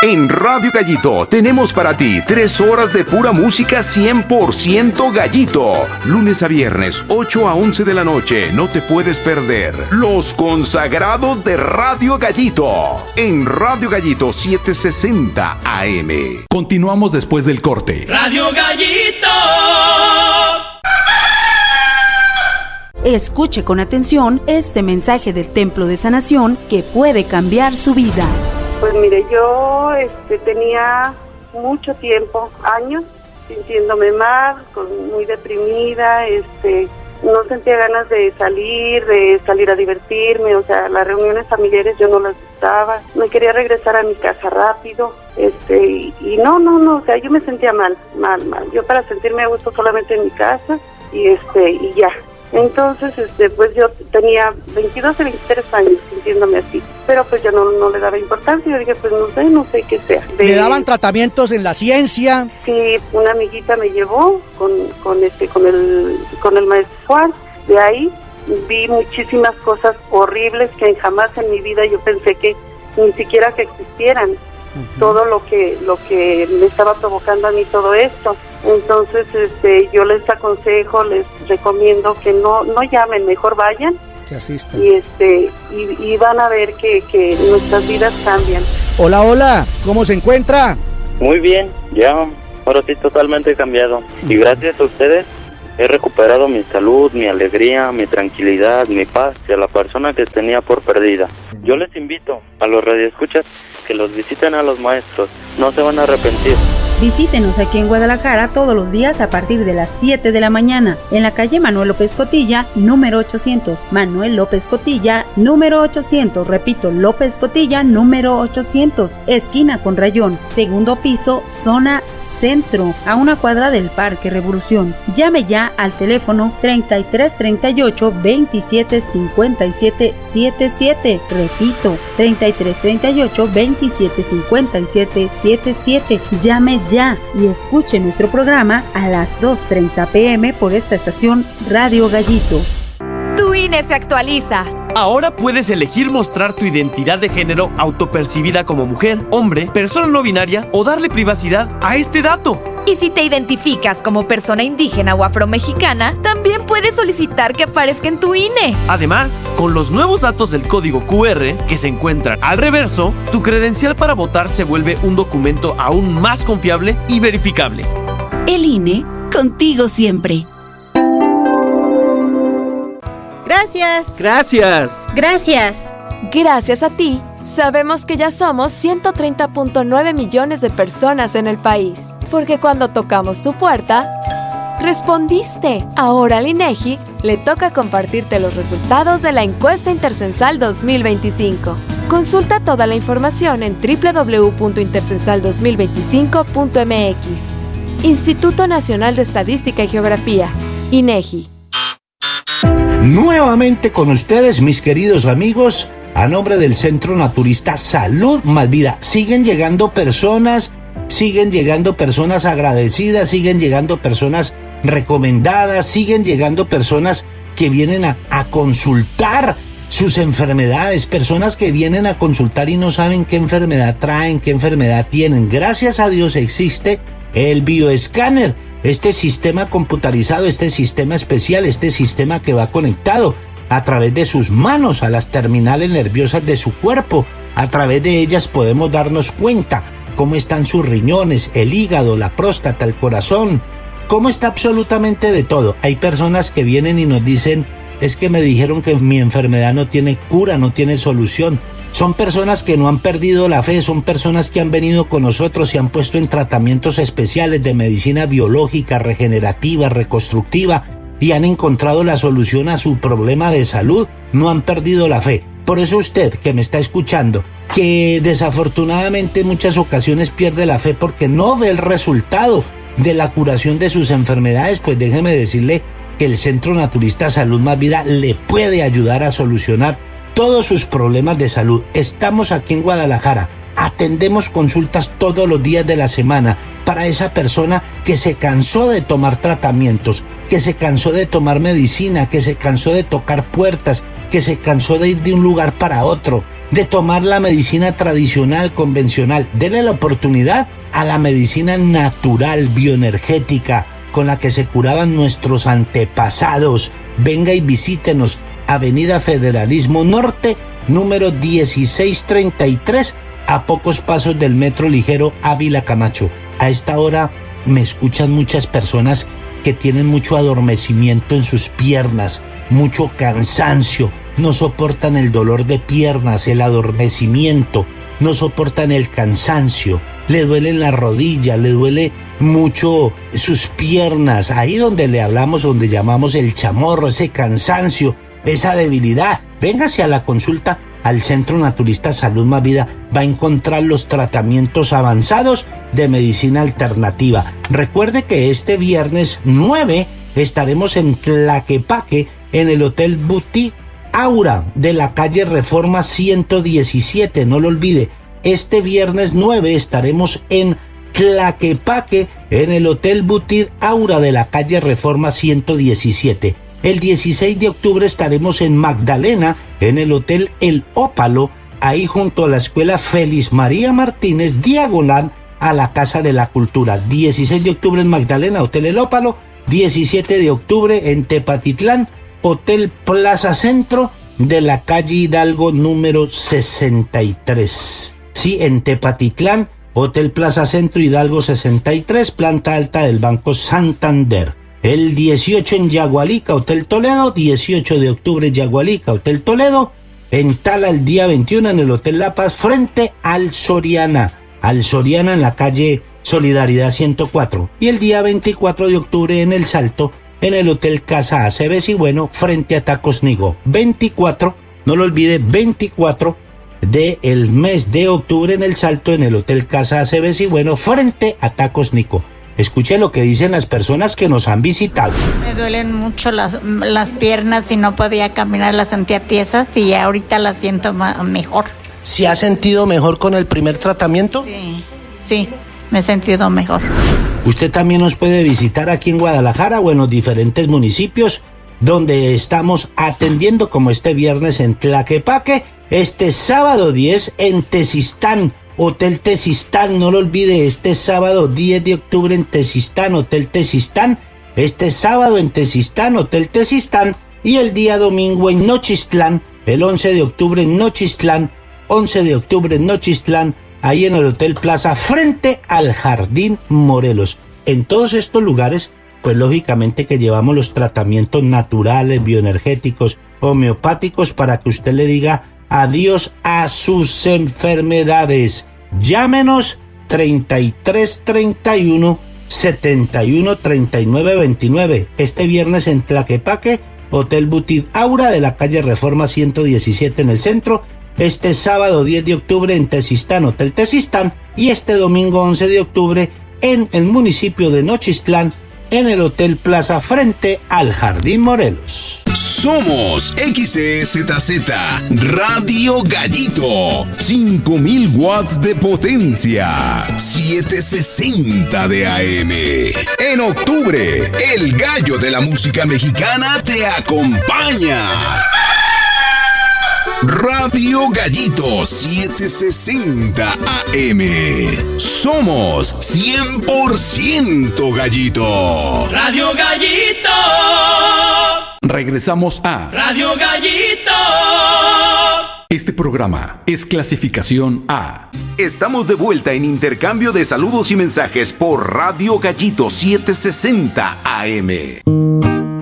En Radio Gallito tenemos para ti 3 horas de pura música 100% Gallito. Lunes a viernes, 8 a 11 de la noche. No te puedes perder Los Consagrados de Radio Gallito. En Radio Gallito 760 AM. Continuamos después del corte. Radio Gallito. Escuche con atención este mensaje del Templo de Sanación que puede cambiar su vida. Pues mire, yo tenía mucho tiempo, años, sintiéndome mal, muy deprimida, no sentía ganas de salir a divertirme, o sea, las reuniones familiares yo no las gustaba, me quería regresar a mi casa rápido, y no, o sea, yo me sentía mal, yo para sentirme a gusto solamente en mi casa, y ya. Entonces, pues yo tenía 22 y 23 años sintiéndome así, pero pues yo no le daba importancia, yo dije, pues no sé qué sea. ¿Le daban tratamientos en la ciencia? Sí, una amiguita me llevó con el maestro Juan, de ahí vi muchísimas cosas horribles que jamás en mi vida yo pensé que ni siquiera que existieran. Todo lo que me estaba provocando a mí todo esto. Entonces, yo les aconsejo, les recomiendo que no llamen, mejor vayan. Que asistan. Y van a ver que nuestras vidas cambian. Hola, ¿cómo se encuentra? Muy bien, ya, ahora sí totalmente cambiado. Y gracias a ustedes he recuperado mi salud, mi alegría, mi tranquilidad, mi paz y a la persona que tenía por perdida. Yo les invito a los radioescuchas que los visiten a los maestros, no se van a arrepentir. Visítenos aquí en Guadalajara todos los días a partir de las 7 de la mañana, en la calle Manuel López Cotilla, número 800. Manuel López Cotilla, número 800. Repito, López Cotilla, número 800. Esquina con Rayón, segundo piso, zona centro, a una cuadra del Parque Revolución. Llame ya al teléfono 3338 27 57 77. Repito, 3338 27 57 77. Llame ya y escuche nuestro programa a las 2:30 p.m. por esta estación Radio Gallito. Tu INE se actualiza. Ahora puedes elegir mostrar tu identidad de género autopercibida como mujer, hombre, persona no binaria o darle privacidad a este dato. Y si te identificas como persona indígena o afromexicana, también puedes solicitar que aparezca en tu INE. Además, con los nuevos datos del código QR que se encuentran al reverso, tu credencial para votar se vuelve un documento aún más confiable y verificable. El INE, contigo siempre. Gracias. Gracias. Gracias. Gracias a ti, sabemos que ya somos 130.9 millones de personas en el país. Porque cuando tocamos tu puerta, respondiste. Ahora al INEGI le toca compartirte los resultados de la encuesta intercensal 2025. Consulta toda la información en www.intercensal2025.mx. Instituto Nacional de Estadística y Geografía, INEGI. Nuevamente con ustedes, mis queridos amigos, a nombre del Centro Naturista Salud Más Vida. Siguen llegando personas agradecidas, siguen llegando personas recomendadas, siguen llegando personas que vienen a consultar sus enfermedades, personas que vienen a consultar y no saben qué enfermedad traen, qué enfermedad tienen. Gracias a Dios existe el bioescáner, este sistema computarizado, este sistema especial, este sistema que va conectado a través de sus manos a las terminales nerviosas de su cuerpo. A través de ellas podemos darnos cuenta cómo están sus riñones, el hígado, la próstata, el corazón, cómo está absolutamente de todo. Hay personas que vienen y nos dicen, es que me dijeron que mi enfermedad no tiene cura, no tiene solución. Son personas que no han perdido la fe, son personas que han venido con nosotros y han puesto en tratamientos especiales de medicina biológica, regenerativa, reconstructiva y han encontrado la solución a su problema de salud, no han perdido la fe. Por eso usted que me está escuchando, que desafortunadamente en muchas ocasiones pierde la fe porque no ve el resultado de la curación de sus enfermedades, pues déjeme decirle que el Centro Naturista Salud Más Vida le puede ayudar a solucionar todos sus problemas de salud. Estamos aquí en Guadalajara, atendemos consultas todos los días de la semana para esa persona que se cansó de tomar tratamientos, que se cansó de tomar medicina, que se cansó de tocar puertas, que se cansó de ir de un lugar para otro. de tomar la medicina tradicional, convencional. Dele la oportunidad a la medicina natural, bioenergética, con la que se curaban nuestros antepasados. Venga y visítenos, Avenida Federalismo Norte, número 1633, a pocos pasos del metro ligero Ávila Camacho. A esta hora me escuchan muchas personas que tienen mucho adormecimiento en sus piernas, mucho cansancio, no soportan el dolor de piernas, el adormecimiento, no soportan el cansancio, le duelen la rodilla, le duele mucho sus piernas, ahí donde le hablamos, donde llamamos el chamorro, ese cansancio, esa debilidad. Véngase a la consulta al Centro Naturista Salud Más Vida, va a encontrar los tratamientos avanzados de medicina alternativa. Recuerde que este viernes 9 estaremos en Tlaquepaque, en el Hotel Boutique Aura de la calle Reforma 117, no lo olvide. Este viernes 9 estaremos en Tlaquepaque, en el Hotel Boutique Aura de la calle Reforma 117. El 16 de octubre estaremos en Magdalena, en el Hotel El Ópalo, ahí junto a la Escuela Félix María Martínez, diagonal a la Casa de la Cultura. 16 de octubre en Magdalena, Hotel El Ópalo. 17 de octubre en Tepatitlán, Hotel Plaza Centro de la calle Hidalgo número 63. Sí, en Tepatitlán, Hotel Plaza Centro Hidalgo 63, planta alta del Banco Santander. El 18 en Yagualica, Hotel Toledo. 18 de octubre Yagualica, Hotel Toledo. En Tala el día 21 en el Hotel La Paz, frente al Soriana. Al Soriana en la calle Solidaridad 104. Y el día 24 de octubre en El Salto, en el Hotel Casa Aceves y Bueno, frente a Tacos Nigo. 24, no lo olvide, 24 del mes de octubre en El Salto, en el Hotel Casa Aceves y Bueno, frente a Tacos Nico. Escuche lo que dicen las personas que nos han visitado. Me duelen mucho las piernas y no podía caminar, las sentía tiesas y ahorita las siento mejor. ¿Se ha sentido mejor con el primer tratamiento? Sí, me he sentido mejor. Usted también nos puede visitar aquí en Guadalajara o en los diferentes municipios donde estamos atendiendo, como este viernes en Tlaquepaque, este sábado 10 en Tezistán, Hotel Tezistán, no lo olvide, este sábado 10 de octubre en Tezistán, Hotel Tezistán, este sábado en Tezistán, Hotel Tezistán, y el día domingo en Nochistlán, el 11 de octubre en Nochistlán, 11 de octubre en Nochistlán, ahí en el Hotel Plaza, frente al Jardín Morelos. En todos estos lugares, pues lógicamente que llevamos los tratamientos naturales, bioenergéticos, homeopáticos, para que usted le diga adiós a sus enfermedades. Llámenos 3331 71 39 29. Este viernes en Tlaquepaque, Hotel Boutique Aura de la calle Reforma 117 en el centro. Este sábado 10 de octubre en Tezistán, Hotel Tezistán. Y este domingo 11 de octubre en el municipio de Nochistlán, en el Hotel Plaza frente al Jardín Morelos. Somos XEZZ Radio Gallito, 5000 watts de potencia, 760 de AM. En octubre, el gallo de la música mexicana te acompaña. Radio Gallito 760 AM. Somos 100% Gallito. Radio Gallito. Regresamos a Radio Gallito. Este programa es clasificación A. Estamos de vuelta en intercambio de saludos y mensajes por Radio Gallito 760 AM.